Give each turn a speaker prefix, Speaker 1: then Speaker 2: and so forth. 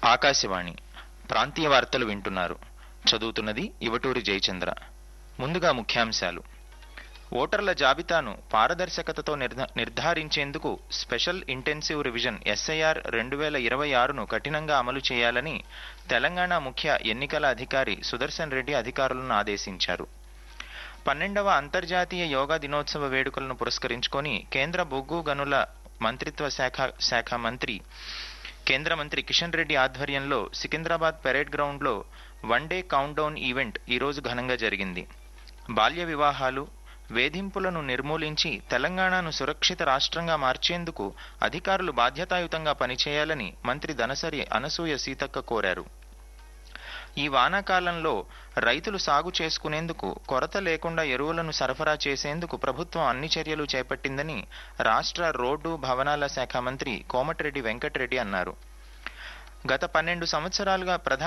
Speaker 1: ఆకాశవాణి ప్రాంతీయ వార్తలు వింటున్నారు. చదువుతున్నది ఇవటూరి జయచంద్ర. ముందుగా ముఖ్యాంశాలు. ఓటర్ల జాబితాను పారదర్శకతతో నిర్ధారించేందుకు స్పెషల్ ఇంటెన్సివ్ రివిజన్ ఎస్ఐఆర్ 2026ను కఠినంగా అమలు చేయాలని తెలంగాణ ముఖ్య ఎన్నికల అధికారి సుదర్శన్ రెడ్డి అధికారులను ఆదేశించారు. 12వ అంతర్జాతీయ యోగా దినోత్సవ వేడుకలను పురస్కరించుకొని కేంద్ర బొగ్గు గనుల మంత్రిత్వ శాఖ కేంద్ర మంత్రి కిషన్ రెడ్డి ఆధ్వర్యంలో సికింద్రాబాద్ పెరేడ్ గ్రౌండ్లో వన్డే కౌంట్డౌన్ ఈవెంట్ ఈరోజు ఘనంగా జరిగింది. బాల్య వివాహాలు, వేధింపులను నిర్మూలించి తెలంగాణను సురక్షిత రాష్ట్రంగా మార్చేందుకు అధికారులు బాధ్యతాయుతంగా పనిచేయాలని మంత్రి దనసరి అనసూయ సీతక్క కోరారు. ఈ వానాకాలంలో రైతులు సాగు చేసుకునేందుకు కొరత లేకుండా ఎరువులను సరఫరా చేసేందుకు ప్రభుత్వం అన్ని చర్యలు చేపట్టిందని రాష్ట్ర రోడ్డు భవనాల శాఖ మంత్రి కోమటిరెడ్డి వెంకటరెడ్డి అన్నారు. గత 12 సంవత్సరాలుగా